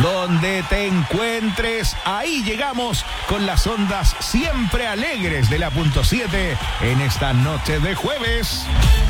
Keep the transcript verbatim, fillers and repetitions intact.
donde te encuentres. Ahí llegamos con las ondas siempre alegres de la punto siete en esta noche de jueves.